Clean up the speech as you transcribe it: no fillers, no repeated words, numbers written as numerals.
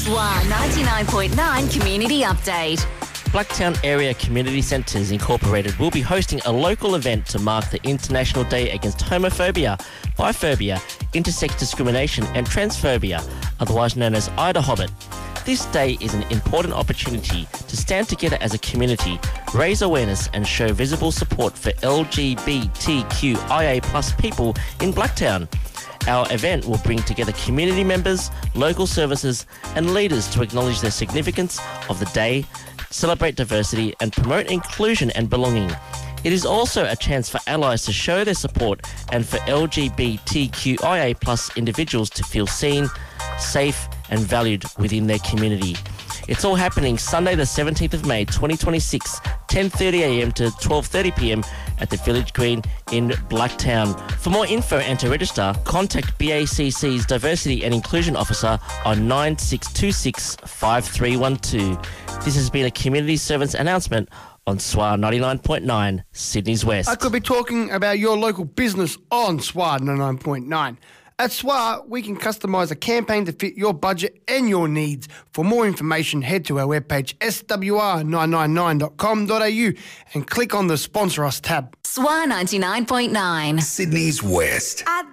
SWR 99.9 Community Update. Blacktown Area Community Centres Incorporated will be hosting a local event to mark the International Day Against Homophobia, Biphobia, Intersex Discrimination and Transphobia, otherwise known as Ida Hobbit. This day is an important opportunity to stand together as a community, raise awareness and show visible support for LGBTQIA+ people in Blacktown. Our event will bring together community members, local services and leaders to acknowledge the significance of the day, celebrate diversity and promote inclusion and belonging. It is also a chance for allies to show their support and for LGBTQIA+ individuals to feel seen, safe and valued within their community. It's all happening Sunday the 17th of May 2026, 10:30am to 12:30pm at the Village Green in Blacktown. For more info and to register, contact BACC's Diversity and Inclusion Officer on 9626 5312. This has been a community servants announcement on SWR 99.9, Sydney's West. I could be talking about your local business on SWR 99.9. At SWR, we can customise a campaign to fit your budget and your needs. For more information, head to our webpage swr999.com.au and click on the Sponsor Us tab. SWR 99.9. Sydney's West.